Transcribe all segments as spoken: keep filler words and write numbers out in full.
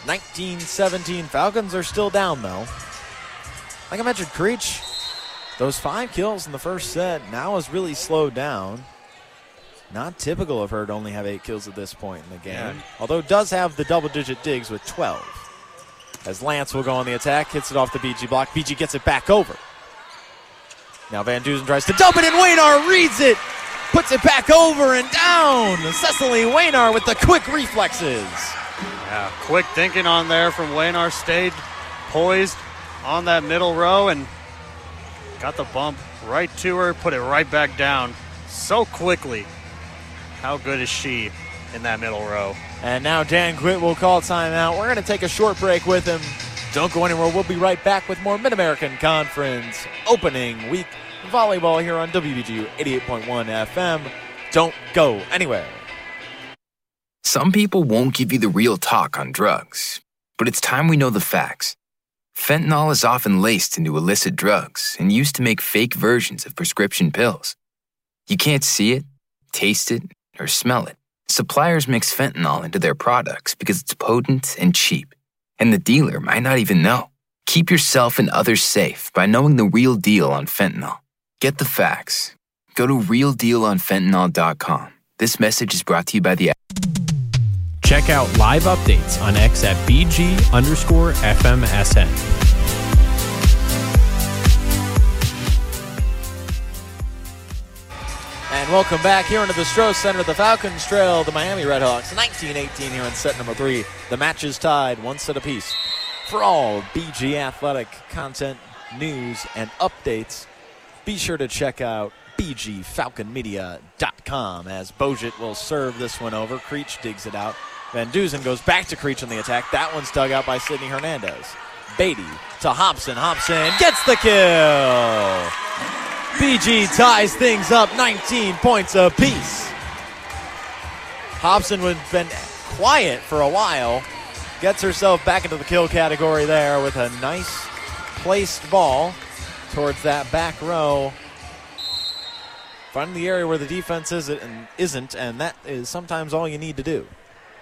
nineteen seventeen. Falcons are still down, though. Like I mentioned, Creech, those five kills in the first set now has really slowed down. Not typical of her to only have eight kills at this point in the game. Yeah. Although does have the double-digit digs with twelve. As Lance will go on the attack, hits it off the B G block. B G gets it back over. Now Van Dusen tries to dump it, and Waynar reads it. Puts it back over and down. Cecily Waynar with the quick reflexes. Yeah, quick thinking on there from Waynar. Stayed poised on that middle row and got the bump right to her. Put it right back down so quickly. How good is she in that middle row? And now Dan Gwitt will call timeout. We're going to take a short break with him. Don't go anywhere. We'll be right back with more Mid-American Conference opening week volleyball here on W B G U eighty-eight point one F M. Don't go anywhere. Some people won't give you the real talk on drugs, but it's time we know the facts. Fentanyl is often laced into illicit drugs and used to make fake versions of prescription pills. You can't see it, taste it, or smell it. Suppliers mix fentanyl into their products because it's potent and cheap, and the dealer might not even know. Keep yourself and others safe by knowing the real deal on fentanyl. Get the facts. Go to real deal on fentanyl dot com. This message is brought to you by the... Check out live updates on X at BG underscore FMSN. And welcome back here into the Stroh Center. The Falcons trail the Miami Redhawks nineteen eighteen here in set number three. The match is tied, one set apiece. For all B G Athletic content, news, and updates, be sure to check out b g falcon media dot com as Bojet will serve this one over. Creech digs it out. Van Dusen goes back to Creech on the attack. That one's dug out by Sydney Hernandez. Beatty to Hobson. Hobson gets the kill. B G ties things up, nineteen points apiece. Hobson had been quiet for a while. Gets herself back into the kill category there with a nice placed ball towards that back row. Finding the area where the defense is and isn't, and that is sometimes all you need to do.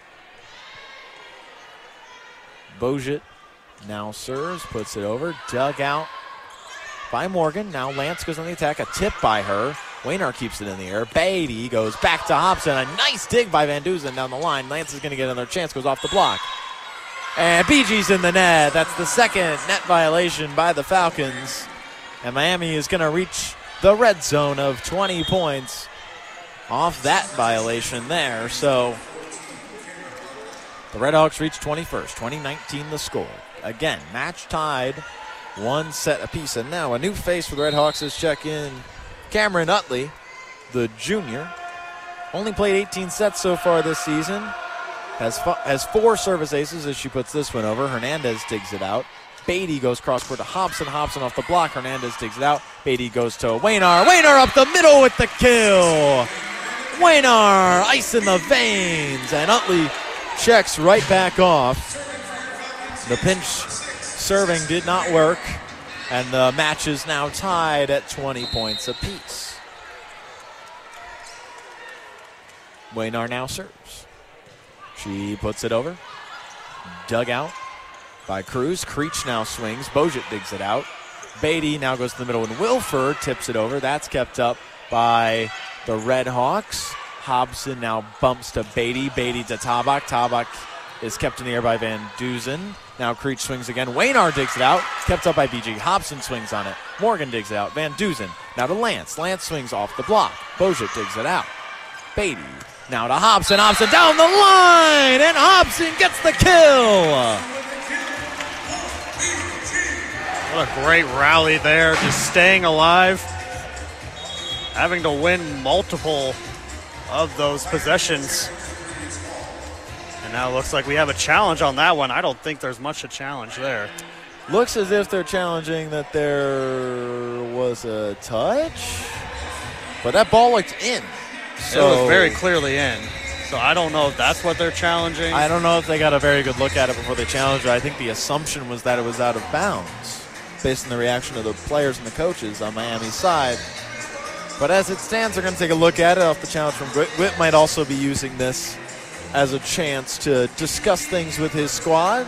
Bojet now serves, puts it over, dug out by Morgan. Now Lance goes on the attack, a tip by her. Waynar keeps it in the air. Beatty goes back to Hobson. A nice dig by Van Dusen down the line. Lance is going to get another chance, goes off the block. And B G's in the net. That's the second net violation by the Falcons. And Miami is going to reach the red zone of twenty points off that violation there. So the Redhawks reach twenty-first, twenty nineteen the score. Again, match tied, one set apiece. And now a new face for the Redhawks is check in Cameron Utley, the junior. Only played eighteen sets so far this season. Has, fo- has four service aces as she puts this one over. Hernandez digs it out. Beatty goes cross-court to Hobson. Hobson off the block. Hernandez digs it out. Beatty goes to Waynar. Waynar up the middle with the kill. Waynar, ice in the veins. And Utley checks right back off. The pinch serving did not work. And the match is now tied at twenty points apiece. Waynar now serves. She puts it over. Dug out by Cruz. Creech now swings. Bojet digs it out. Beatty now goes to the middle, and Wilford tips it over. That's kept up by the Redhawks. Hobson now bumps to Beatty. Beatty to Tabak. Tabak is kept in the air by Van Dusen. Now Creech swings again. Waynar digs it out. It's kept up by B G. Hobson swings on it. Morgan digs it out. Van Dusen now to Lance. Lance swings off the block. Bojet digs it out. Beatty now to Hobson. Hobson down the line, and Hobson gets the kill. What a great rally there, just staying alive, having to win multiple of those possessions. And now it looks like we have a challenge on that one. I don't think there's much to challenge there. Looks as if they're challenging that there was a touch, but that ball looked in. So it was very clearly in. So I don't know if that's what they're challenging. I don't know if they got a very good look at it before they challenged it. I think the assumption was that it was out of bounds based on the reaction of the players and the coaches on Miami's side. But as it stands, they're going to take a look at it off the challenge from Gwitt. Gwitt might also be using this as a chance to discuss things with his squad.